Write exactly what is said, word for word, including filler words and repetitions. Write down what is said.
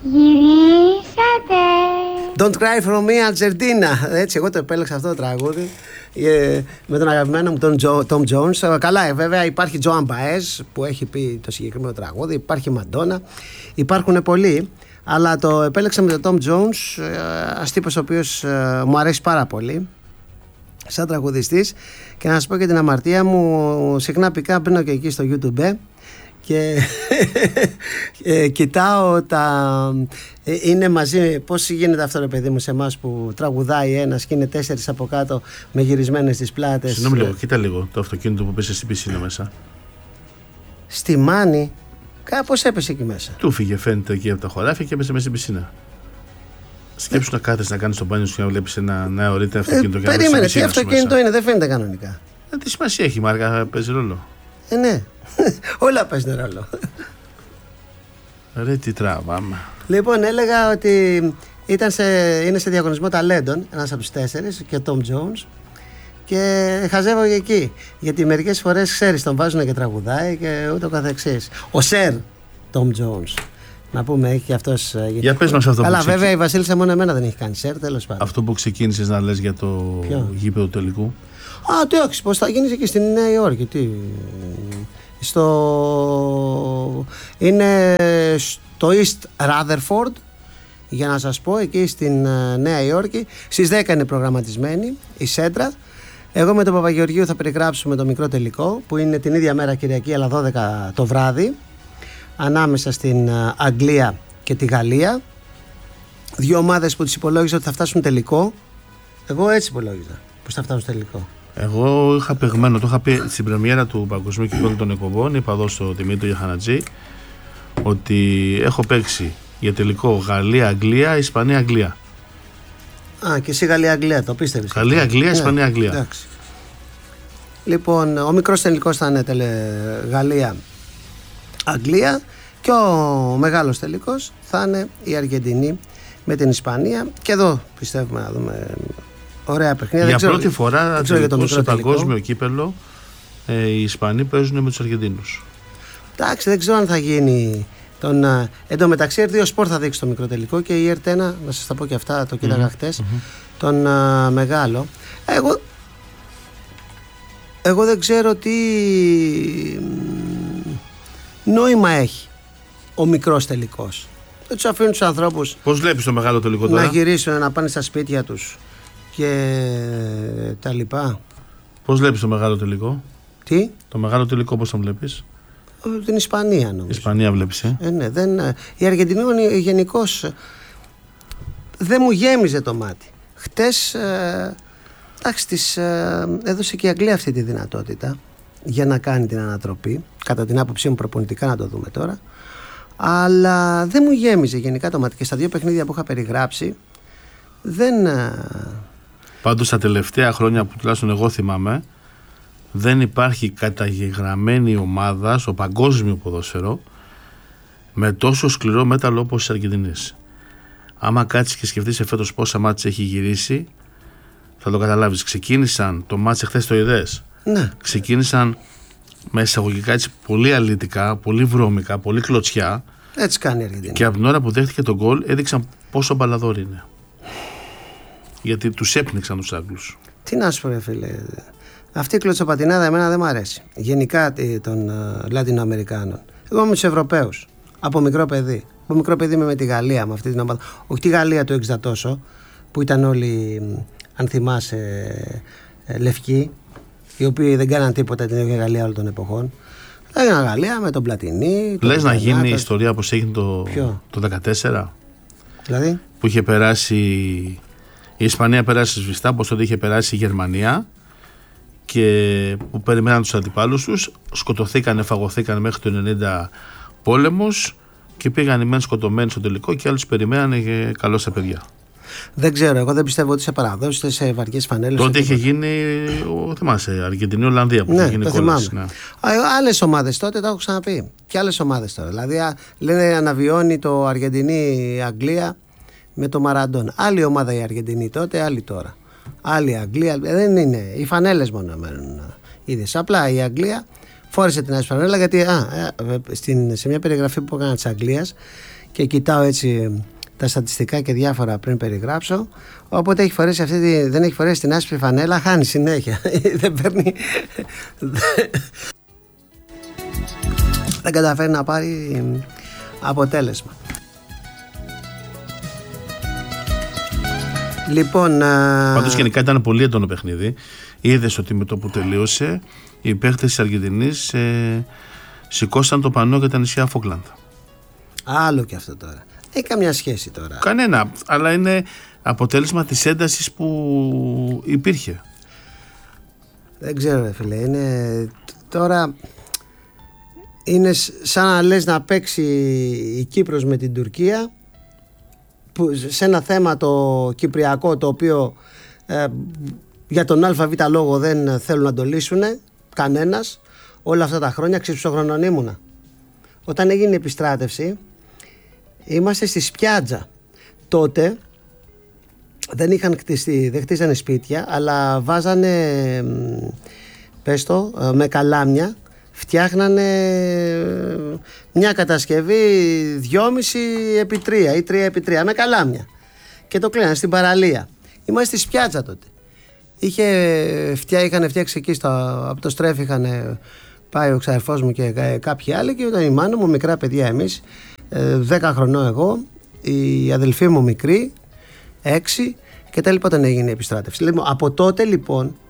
Γυρίσατε. Don't Cry For Me, Argentina. Έτσι, εγώ το επέλεξα αυτό το τραγούδι ε, με τον αγαπημένο μου τον Tom Jones. Καλά, ε, βέβαια υπάρχει Joan Baez που έχει πει το συγκεκριμένο τραγούδι. Υπάρχει Madonna. Υπάρχουν πολλοί. Αλλά το επέλεξα με τον Tom Jones, ένας τύπος ο οποίος ε, μου αρέσει πάρα πολύ σαν τραγουδιστής. Και να σας πω και την αμαρτία μου, συχνά πικά μπαίνω και εκεί στο YouTube και ε, κοιτάω τα... Ε, είναι μαζί, πώς γίνεται αυτό ρε παιδί μου σε εμάς που τραγουδάει ένας και είναι τέσσερις από κάτω με γυρισμένες τις πλάτες. Συγγνώμη λίγο, κοίτα λίγο το αυτοκίνητο που πέσε στην πισίνα μέσα. Στη Μάνη, κάπως έπεσε εκεί μέσα. Του φύγε, φαίνεται εκεί από τα χωράφια και έπεσε μέσα στην πισίνα. Σκέψου ε, να κάθεσαι να κάνεις τον μπάνιο σου και να βλέπεις ένα νέο ωρίτε αυτοκίνητο. Ε, περίμενε, τι αυτοκίνητο είναι, δεν φαίνεται κανονικά. Ε, τι σημασία έχει, Μάργα, παίζει ρόλο. Ε, ναι, όλα παίζουν ρόλο. Ρε, τι τραβάμε. Λοιπόν, έλεγα ότι ήταν σε, είναι σε διαγωνισμό ταλέντων, ένας από τους τέσσερις, και ο Tom Jones. Και χαζεύω και εκεί. Γιατί μερικές φορές ξέρεις, τον βάζουν και τραγουδάει και ούτω καθεξής. Ο Σερ Tom Jones. Να πούμε, έχει και αυτός. Για πες μας αυτό. Καλά, που βέβαια η Βασίλισσα μόνο εμένα δεν έχει κάνει Σερ, τέλος πάντων. Αυτό που ξεκίνησες να λες για το Ποιο? Γήπεδο τελικού. Α, τι όχι, πώς θα γίνεις εκεί στη Νέα Υόρκη. Τι... Στο... Είναι στο East Rutherford, για να σας πω, εκεί στην Νέα Υόρκη. Στις δέκα είναι προγραμματισμένη η Σέντρα. Εγώ με τον Παπαγεωργίου θα περιγράψουμε το μικρό τελικό, που είναι την ίδια μέρα Κυριακή, αλλά δώδεκα το βράδυ, ανάμεσα στην Αγγλία και τη Γαλλία. Δύο ομάδες που τις υπολόγιζα ότι θα φτάσουν τελικό. Εγώ έτσι υπολόγιζα πως θα φτάσουν τελικό. Εγώ είχα παιγμένο, το είχα πει στην πρεμιέρα του Παγκοσμίου Κυπέλλου των Εκπομπών. Είπα εδώ στο Δημήτρη Γιαχανατζή ότι έχω παίξει για τελικό Γαλλία-Αγγλία, Ισπανία-Αγγλία. Α, και εσύ Γαλλία-Αγγλία, το πίστευες. Γαλλία-Αγγλία, Ισπανία-Αγγλία. Ναι, λοιπόν, ο μικρός τελικός θα είναι τελε... Γαλλία-Αγγλία και ο μεγάλος τελικός θα είναι η Αργεντινή με την Ισπανία. Και εδώ πιστεύουμε να δούμε ωραία παιχνίδια. Για δεν πρώτη ξέρω, φορά τελικό σε παγκόσμιο κύπελλο ε, οι Ισπανοί παίζουν με τους Αργεντίνους. Εντάξει, δεν ξέρω αν θα γίνει. Τον, εν τω μεταξύ, ερ δύο Σπορ θα δείξει το μικρό τελικό και η ερ ένα, να σας τα πω και αυτά, το κοίταγα mm-hmm. χτες, mm-hmm. τον α, μεγάλο. Εγώ, εγώ δεν ξέρω τι νόημα έχει ο μικρός τελικός. Δεν τους αφήνουν τους ανθρώπους. Πώς βλέπεις το μεγάλο τελικό τώρα? Να γυρίσουν, να πάνε στα σπίτια τους και τα λοιπά. Πώς βλέπεις το μεγάλο τελικό? Τι? Το μεγάλο τελικό πώς τον βλέπεις? Την Ισπανία νομίζω. Ισπανία βλέπεις, ε? ε ναι, δεν, η Αργεντινή γενικώς δεν μου γέμιζε το μάτι. Χτες ε, εντάξει, της, ε, έδωσε και η Αγγλία αυτή τη δυνατότητα για να κάνει την ανατροπή. Κατά την άποψή μου προπονητικά, να το δούμε τώρα. Αλλά δεν μου γέμιζε γενικά το μάτι. Και στα δύο παιχνίδια που είχα περιγράψει δεν... Ε... Πάντως τα τελευταία χρόνια που τουλάχιστον εγώ θυμάμαι, δεν υπάρχει καταγεγραμμένη ομάδα στο παγκόσμιο ποδόσφαιρο με τόσο σκληρό μέταλλο όπως της Αργεντινής. Άμα κάτσεις και σκεφτείς εφέτος πόσα μάτς έχει γυρίσει, θα το καταλάβεις. Ξεκίνησαν το μάτς εχθές, το είδες? Ναι. Ξεκίνησαν με εισαγωγικά έτσι πολύ αλήτικα, πολύ βρώμικα, πολύ κλωτσιά. Έτσι κάνει η Αργεντινή. Και από την ώρα που δέχτηκε τον γκολ έδειξαν πόσο μπαλαδόροι είναι. Γιατί τους έπνιξαν τους Άγγλους. Τι να σου πω ρε φίλε, αυτή η κλωτσοπατινάδα εμένα δεν μου αρέσει. Γενικά των uh, Λατινοαμερικάνων. Εγώ είμαι τους Ευρωπαίους. Από μικρό παιδί. Από μικρό παιδί είμαι με τη Γαλλία, με αυτή την ομάδα. Όχι τη Γαλλία του εξήντα τόσο, που ήταν όλοι, αν θυμάσαι, λευκοί, οι οποίοι δεν κάναν τίποτα την ίδια Γαλλία όλων των εποχών. Έγιναν Γαλλία με τον Πλατινί. Λες να γίνει η ιστορία όπως έγινε το, το δεκατέσσερα. Δηλαδή. Που είχε περάσει. Η Ισπανία πέρασε σβηστά, όπως τότε είχε περάσει η Γερμανία, και που περιμέναν τους αντιπάλους τους, σκοτωθήκανε, φαγωθήκανε μέχρι το ενενήντα πόλεμος και πήγαν οι μεν σκοτωμένοι στο τελικό και άλλους περιμένανε και καλώς τα παιδιά. Δεν ξέρω, εγώ δεν πιστεύω ότι σε παραδόσεις, σε βαριές φανέλες. Τότε είχε γίνει, ο, θυμάσαι, Αργεντινή Ολλανδία που ναι, είχε γίνει κόλλαση. Ναι. Άλλες ομάδες τότε, το έχω ξαναπεί. Και άλλες ομάδες τώρα. Δηλαδή, λένε αναβιώνει το Αργεντινή Αγγλία με το Μαραντόν. Άλλη ομάδα η Αργεντινή τότε, άλλη τώρα. Άλλη Αγγλία. Δεν είναι. Οι φανέλες μόνο μένουν. Είδες. Απλά η Αγγλία φόρεσε την άσπρη φανέλα γιατί α, στην, σε μια περιγραφή που έκανα της Αγγλίας, και κοιτάω έτσι τα στατιστικά και διάφορα πριν περιγράψω. Όποτε έχει φορέσει αυτή τη, δεν έχει φορέσει την άσπρη φανέλα, χάνει συνέχεια. Δεν παίρνει. Δεν καταφέρει να πάρει αποτέλεσμα. Λοιπόν, πάντως γενικά ήταν πολύ έντονο παιχνίδι. Είδες ότι με το που τελείωσε οι παίχτες της Αργεντινής ε, σηκώσαν το πανό για τα νησιά Φόκλαντ. Άλλο και αυτό τώρα. Έχει καμιά σχέση τώρα. Κανένα, αλλά είναι αποτέλεσμα της έντασης που υπήρχε. Δεν ξέρω ρε φίλε, είναι τώρα είναι σαν να λες να παίξει η Κύπρος με την Τουρκία, που, σε ένα θέμα το κυπριακό το οποίο ε, για τον ΑΒ λόγο δεν θέλουν να το λύσουν κανένας όλα αυτά τα χρόνια. Ξέρεις πόσο χρονών ήμουνα? Όταν έγινε η επιστράτευση είμαστε στη Σπιάτζα. Τότε δεν είχαν κτιστεί, δεν χτίζανε σπίτια, αλλά βάζανε, πες το, με καλάμια, φτιάχνανε μια κατασκευή δυόμιση επί τρία ή τρία επί τρία με καλάμια και το κλείνανε στην παραλία. Είμαστε στη Σπιάτζα τότε. Είχε φτιά, είχαν φτιάξει εκεί στο, από το Στρέφ είχαν πάει ο ξαδερφός μου και κάποιοι άλλοι και ήταν η μάνα μου, μικρά παιδιά εμείς, δέκα χρονών εγώ, η αδελφή μου μικρή, έξι και τα λοιπά όταν έγινε η επιστράτευση. Λοιπόν, από τότε λοιπόν